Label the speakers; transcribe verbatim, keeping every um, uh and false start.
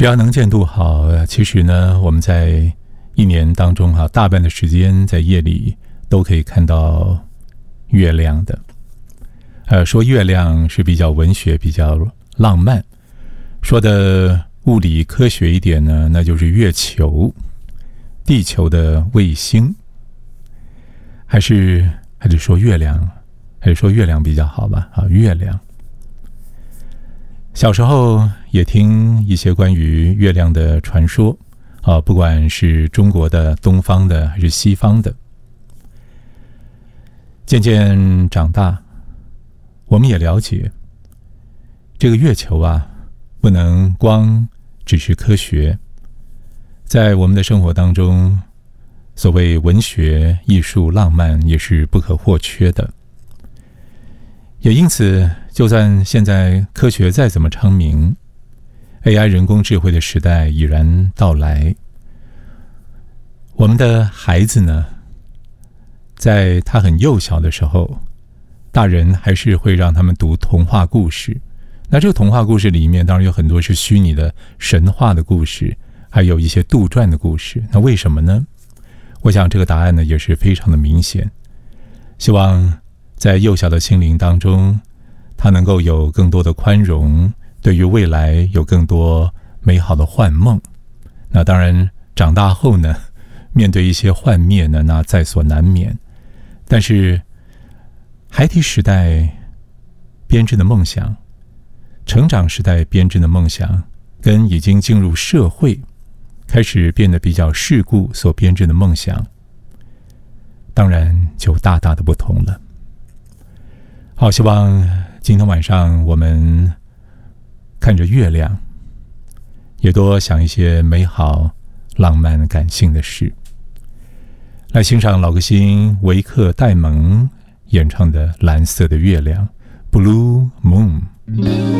Speaker 1: 要能见度好，其实呢，我们在一年当中哈，大半的时间在夜里都可以看到月亮的。呃，说月亮是比较文学、比较浪漫，说的物理科学一点呢，那就是月球，地球的卫星，还是还是说月亮，还是说月亮比较好吧？啊，月亮。小时候也听一些关于月亮的传说，啊，不管是中国的、东方的还是西方的。渐渐长大，我们也了解，这个月球啊，不能光只是科学，在我们的生活当中，所谓文学、艺术、浪漫也是不可或缺的。也因此，就算现在科学再怎么昌明， A I 人工智慧的时代已然到来，我们的孩子呢，在他很幼小的时候，大人还是会让他们读童话故事。那这个童话故事里面当然有很多是虚拟的神话的故事，还有一些杜撰的故事。那为什么呢？我想这个答案呢也是非常的明显。希望在幼小的心灵当中，他能够有更多的宽容，对于未来有更多美好的幻梦。那当然长大后呢，面对一些幻灭呢，那在所难免。但是孩提时代编织的梦想，成长时代编织的梦想，跟已经进入社会开始变得比较世故所编织的梦想，当然就大大的不同了。好，希望今天晚上我们看着月亮，也多想一些美好、浪漫、感性的事。来欣赏老歌星维克戴蒙演唱的《蓝色的月亮》 Blue Moon。